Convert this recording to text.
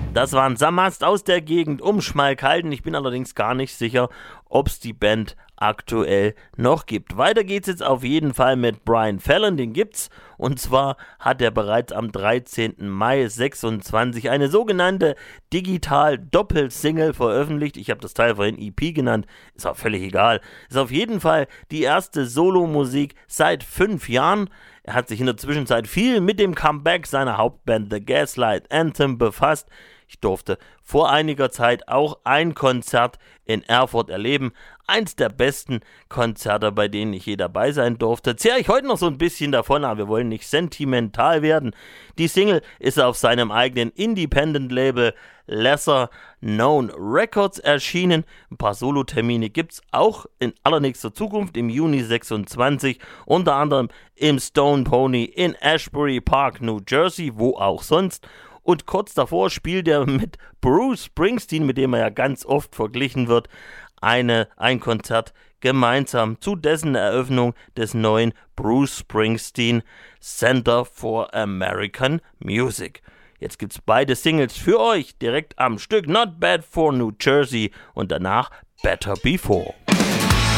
Das waren Samast aus der Gegend um Schmalkalden. Ich bin allerdings gar nicht sicher, ob es die Band aktuell noch gibt. Weiter geht's jetzt auf jeden Fall mit Brian Fallon, den gibt's. Und zwar hat er bereits am 13. Mai 26 eine sogenannte Digital-Doppelsingle veröffentlicht. Ich habe das Teil vorhin EP genannt, ist auch völlig egal. Ist auf jeden Fall die erste Solomusik seit 5 Jahren. Er hat sich in der Zwischenzeit viel mit dem Comeback seiner Hauptband The Gaslight Anthem befasst. Ich durfte vor einiger Zeit auch ein Konzert in Erfurt erleben. Eins der besten Konzerte, bei denen ich je dabei sein durfte. Zehre ich heute noch so ein bisschen davon, aber wir wollen nicht sentimental werden. Die Single ist auf seinem eigenen Independent-Label Lesser Known Records erschienen. Ein paar Solotermine gibt's auch in allernächster Zukunft im Juni 26, unter anderem im Stone Pony in Ashbury Park, New Jersey, wo auch sonst. Und kurz davor spielt er mit Bruce Springsteen, mit dem er ja ganz oft verglichen wird, ein Konzert gemeinsam zu dessen Eröffnung des neuen Bruce Springsteen Center for American Music. Jetzt gibt's beide Singles für euch direkt am Stück. Not Bad for New Jersey und danach Better Before.